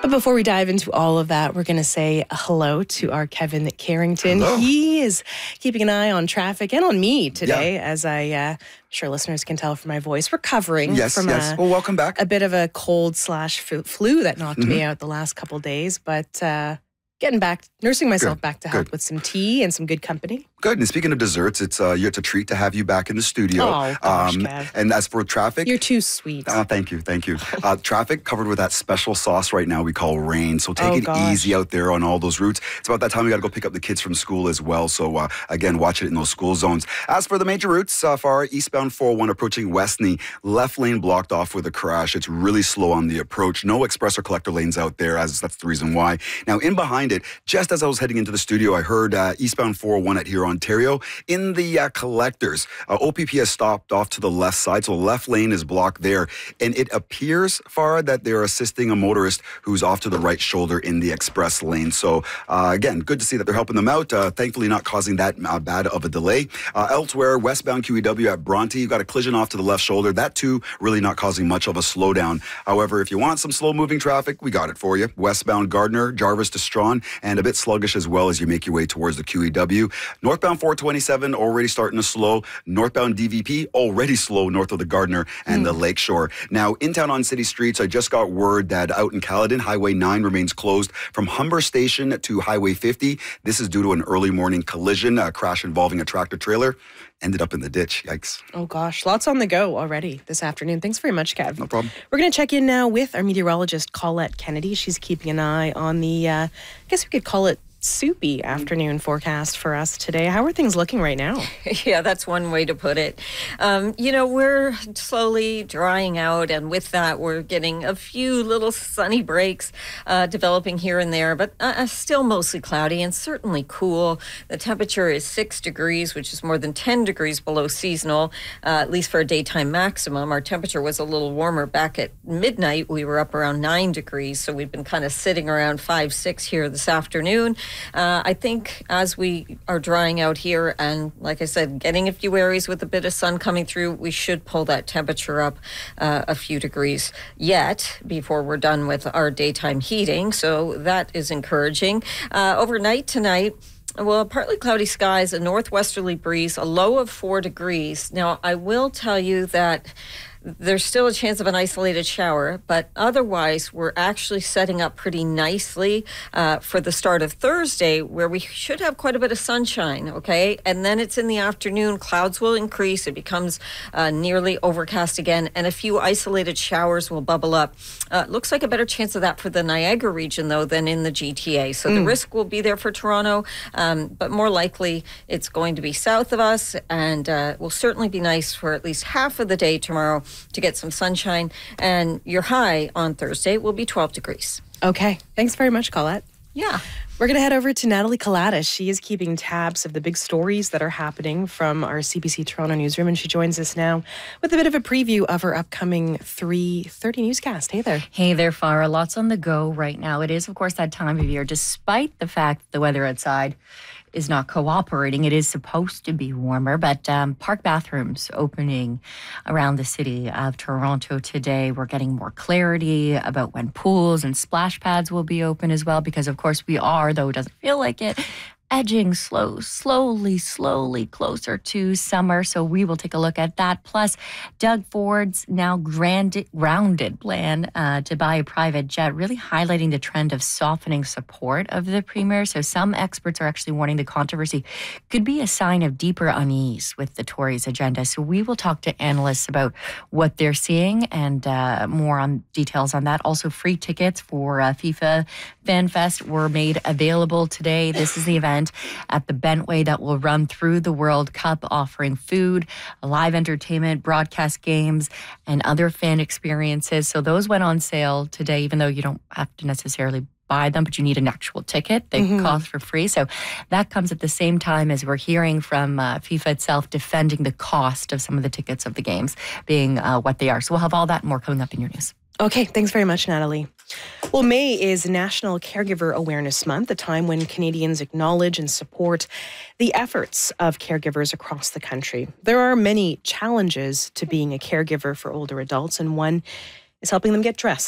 But before we dive into all of that, we're going to say hello to our Kevin Carrington. Hello. He is keeping an eye on traffic and on me today, as I'm sure listeners can tell from my voice, recovering from well, welcome back. a bit of a cold/flu that knocked me out the last couple of days. But getting back, nursing myself back to health with some tea and some good company. Good. And speaking of desserts, it's a treat to have you back in the studio. Oh, gosh, Kev. And as for traffic... You're too sweet. Thank you. Traffic covered with that special sauce right now we call rain. So take it easy out there on all those routes. It's about that time we got to go pick up the kids from school as well. So, again, watch it in those school zones. As for the major routes, for our eastbound 401 approaching Westney, left lane blocked off with a crash. It's really slow on the approach. No express or collector lanes out there, as that's the reason why. Now, in behind it, just as I was heading into the studio, I heard eastbound 401 at Huron, Ontario. In the collectors, OPP has stopped off to the left side, so the left lane is blocked there. And it appears, Farah, that they're assisting a motorist who's off to the right shoulder in the express lane. So, again, good to see that they're helping them out. Thankfully, not causing that bad of a delay. Elsewhere, westbound QEW at Bronte, you've got a collision off to the left shoulder. That, too, really not causing much of a slowdown. However, if you want some slow-moving traffic, we got it for you. Westbound Gardner, Jarvis to Strawn, and a bit sluggish as well as you make your way towards the QEW. Northbound 427 already starting to slow. Northbound DVP already slow north of the Gardner and the Lakeshore. Now, in town on city streets, I just got word that out in Caledon, Highway 9 remains closed from Humber Station to Highway 50. This is due to an early morning collision, a crash involving a tractor trailer. Ended up in the ditch. Yikes. Oh, gosh. Lots on the go already this afternoon. Thanks very much, Kev. No problem. We're going to check in now with our meteorologist, Colette Kennedy. She's keeping an eye on the, I guess we could call it soupy afternoon forecast for us today. How are things looking right now? Yeah, that's one way to put it. We're slowly drying out, and with that, we're getting a few little sunny breaks developing here and there, but still mostly cloudy and certainly cool. The temperature is 6 degrees, which is more than 10 degrees below seasonal, at least for a daytime maximum. Our temperature was a little warmer back at midnight. We were up around 9 degrees, so we've been kind of sitting around 5, 6 here this afternoon. I think as we are drying out here and, like I said, getting a few areas with a bit of sun coming through, we should pull that temperature up a few degrees yet before we're done with our daytime heating. So that is encouraging. Overnight tonight, well, partly cloudy skies, a northwesterly breeze, a low of 4 degrees. Now, I will tell you that there's still a chance of an isolated shower, but otherwise we're actually setting up pretty nicely for the start of Thursday, where we should have quite a bit of sunshine, okay? And then it's in the afternoon, clouds will increase, it becomes nearly overcast again, and a few isolated showers will bubble up. Looks like a better chance of that for the Niagara region, though, than in the GTA. So the risk will be there for Toronto, but more likely it's going to be south of us, and will certainly be nice for at least half of the day tomorrow to get some sunshine, and your high on Thursday will be 12 degrees. Okay. Thanks very much, Colette. Yeah. We're going to head over to Natalie Kalatis. She is keeping tabs of the big stories that are happening from our CBC Toronto newsroom, and she joins us now with a bit of a preview of her upcoming 3:30 newscast. Hey there. Hey there, Farah. Lots on the go right now. It is, of course, that time of year. Despite the fact the weather outside is not cooperating, it is supposed to be warmer, but park bathrooms opening around the city of Toronto today. We're getting more clarity about when pools and splash pads will be open as well, because of course we are, though it doesn't feel like it, edging slowly closer to summer. So we will take a look at that. Plus, Doug Ford's now rounded plan to buy a private jet, really highlighting the trend of softening support of the premier. So some experts are actually warning the controversy could be a sign of deeper unease with the Tories' agenda. So we will talk to analysts about what they're seeing and more on details on that. Also, free tickets for FIFA Fan Fest were made available today. This is the event at the Bentway that will run through the World Cup, offering food, live entertainment, broadcast games, and other fan experiences. So those went on sale today, even though you don't have to necessarily buy them, but you need an actual ticket. They cost for free. So that comes at the same time as we're hearing from FIFA itself defending the cost of some of the tickets of the games being what they are. So we'll have all that and more coming up in your news. Okay, thanks very much, Natalie. Well, May is National Caregiver Awareness Month, a time when Canadians acknowledge and support the efforts of caregivers across the country. There are many challenges to being a caregiver for older adults, and one is helping them get dressed.